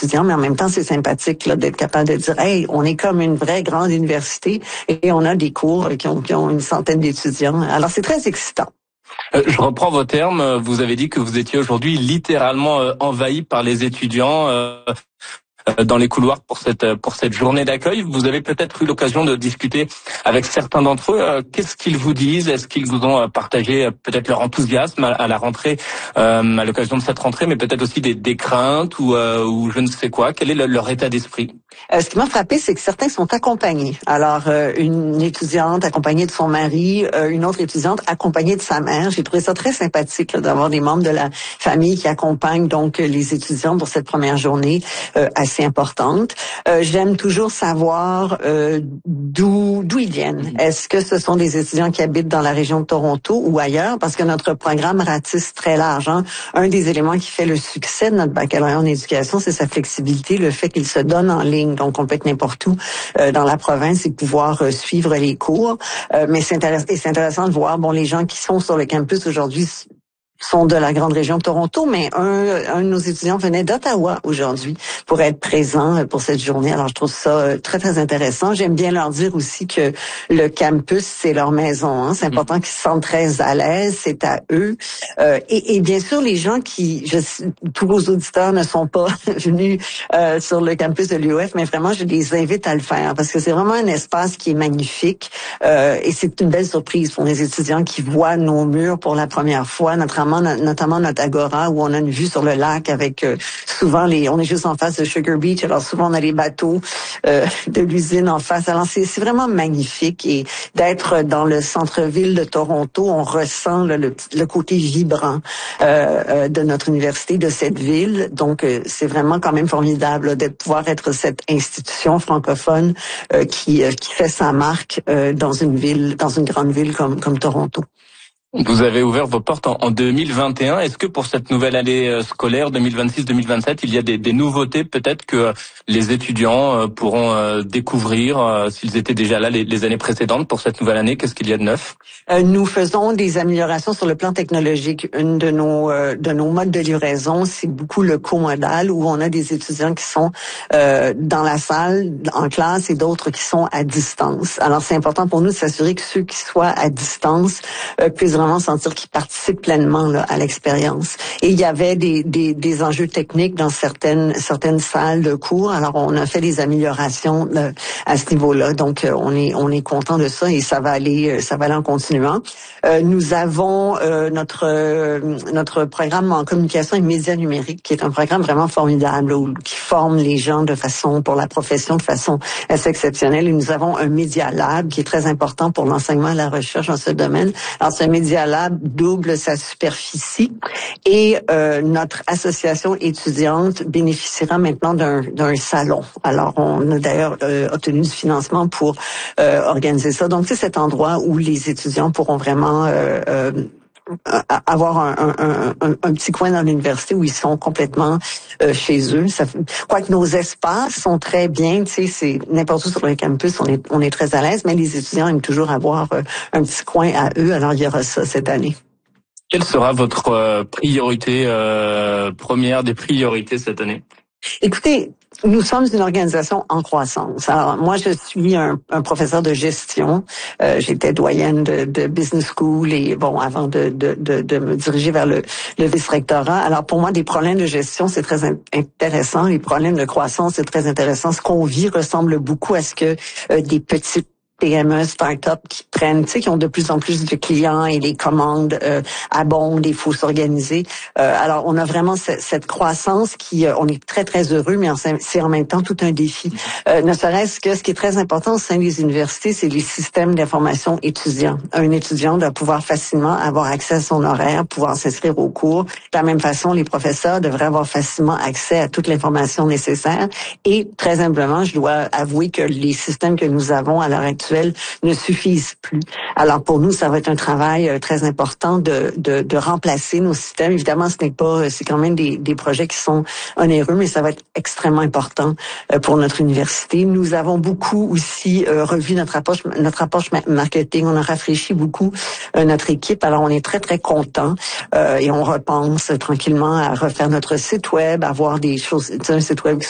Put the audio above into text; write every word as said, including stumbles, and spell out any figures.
étudiants, mais en même temps, c'est sympathique là, d'être capable de dire, hey, on est comme une vraie grande université et on a des cours qui ont, qui ont une centaine d'étudiants. Alors, c'est très excitant. Euh, je reprends vos termes. Vous avez dit que vous étiez aujourd'hui littéralement euh, envahi par les étudiants euh, dans les couloirs pour cette pour cette journée d'accueil. Vous avez peut-être eu l'occasion de discuter avec certains d'entre eux. Qu'est-ce qu'ils vous disent? Est-ce qu'ils vous ont partagé peut-être leur enthousiasme à la rentrée, euh, à l'occasion de cette rentrée, mais peut-être aussi des, des craintes ou, euh, ou je ne sais quoi? Quel est le, leur état d'esprit? Euh, ce qui m'a frappé, c'est que certains sont accompagnés. Alors, euh, une étudiante accompagnée de son mari, euh, une autre étudiante accompagnée de sa mère. J'ai trouvé ça très sympathique là, d'avoir des membres de la famille qui accompagnent donc les étudiants pour cette première journée euh, assez importante. Euh, j'aime toujours savoir euh, d'où d'où ils viennent. Est-ce que ce sont des étudiants qui habitent dans la région de Toronto ou ailleurs? Parce que notre programme ratisse très large. Hein? Un des éléments qui fait le succès de notre baccalauréat en éducation, c'est sa flexibilité, le fait qu'il se donne en ligne. Donc, on peut être n'importe où euh, dans la province et pouvoir euh, suivre les cours. Euh, mais c'est intéressant, et c'est intéressant de voir, bon, les gens qui sont sur le campus aujourd'hui sont de la grande région de Toronto, mais un, un de nos étudiants venait d'Ottawa aujourd'hui pour être présent pour cette journée. Alors, je trouve ça très, très intéressant. J'aime bien leur dire aussi que le campus, c'est leur maison. Hein. C'est important qu'ils se sentent très à l'aise. C'est à eux. Euh, et, et bien sûr, les gens qui... Je, tous vos auditeurs ne sont pas venus euh, sur le campus de l'U O F, mais vraiment, je les invite à le faire parce que c'est vraiment un espace qui est magnifique euh, et c'est une belle surprise pour les étudiants qui voient nos murs pour la première fois, notamment notamment notre agora où on a une vue sur le lac avec euh, souvent les on est juste en face de Sugar Beach, alors souvent on a les bateaux euh, de l'usine en face. Alors c'est c'est vraiment magnifique et d'être dans le centre-ville de Toronto, on ressent là, le le côté vibrant euh, euh, de notre université, de cette ville. Donc euh, c'est vraiment quand même formidable là, de pouvoir être cette institution francophone euh, qui euh, qui fait sa marque euh, dans une ville, dans une grande ville comme comme Toronto. Vous avez ouvert vos portes en, en deux mille vingt et un. Est-ce que pour cette nouvelle année scolaire deux mille vingt-six deux mille vingt-sept, il y a des, des nouveautés peut-être que les étudiants pourront découvrir s'ils étaient déjà là les, les années précédentes pour cette nouvelle année? Qu'est-ce qu'il y a de neuf? Euh, nous faisons des améliorations sur le plan technologique. Une de nos euh, de nos modes de livraison, c'est beaucoup le comodal où on a des étudiants qui sont euh, dans la salle, en classe, et d'autres qui sont à distance. Alors c'est important pour nous de s'assurer que ceux qui soient à distance euh, puissent vraiment sentir qu'ils participent pleinement là, à l'expérience. Et il y avait des, des, des enjeux techniques dans certaines certaines salles de cours. Alors on a fait des améliorations là, à ce niveau-là. Donc on est on est content de ça et ça va aller ça va aller en continuant. Euh, nous avons euh, notre euh, notre programme en communication et médias numériques qui est un programme vraiment formidable où, qui forme les gens de façon pour la profession de façon assez exceptionnelle. Et nous avons un Media Lab qui est très important pour l'enseignement et la recherche dans ce domaine. Alors ce Media Lab double sa superficie et euh, notre association étudiante bénéficiera maintenant d'un, d'un salon. Alors, on a d'ailleurs euh, obtenu du financement pour euh, organiser ça. Donc, c'est cet endroit où les étudiants pourront vraiment euh, euh, avoir un, un, un, un petit coin dans l'université où ils sont complètement euh, chez eux. Ça, quoique nos espaces sont très bien, tu sais, c'est n'importe où sur le campus, on est on est très à l'aise, mais les étudiants aiment toujours avoir euh, un petit coin à eux. Alors il y aura ça cette année. Quelle sera votre euh, priorité euh, première des priorités cette année? Écoutez, nous sommes une organisation en croissance. Alors, moi, je suis un, un professeur de gestion. Euh, j'étais doyenne de, de business school et bon, avant de, de, de, de me diriger vers le, le vice-rectorat. Alors, pour moi, des problèmes de gestion, c'est très in- intéressant. Les problèmes de croissance, c'est très intéressant. Ce qu'on vit ressemble beaucoup à ce que euh, des petites P M E, start-up qui prennent, tu sais, qui ont de plus en plus de clients et les commandes euh, abondent, il faut s'organiser. Euh, alors, on a vraiment ce, cette croissance qui, euh, on est très, très heureux, mais en, c'est en même temps tout un défi. Euh, ne serait-ce que ce qui est très important au sein des universités, c'est les systèmes d'information étudiants. Un étudiant doit pouvoir facilement avoir accès à son horaire, pouvoir s'inscrire aux cours. De la même façon, les professeurs devraient avoir facilement accès à toute l'information nécessaire. Et très humblement, je dois avouer que les systèmes que nous avons à l'heure actuelle ne suffisent plus. Alors pour nous, ça va être un travail euh, très important de, de, de remplacer nos systèmes. Évidemment, ce n'est pas, c'est quand même des, des projets qui sont onéreux, mais ça va être extrêmement important euh, pour notre université. Nous avons beaucoup aussi euh, revu notre approche, notre approche marketing. On a rafraîchi beaucoup euh, notre équipe. Alors on est très très content euh, et on repense tranquillement à refaire notre site web, à avoir des choses, un site web qui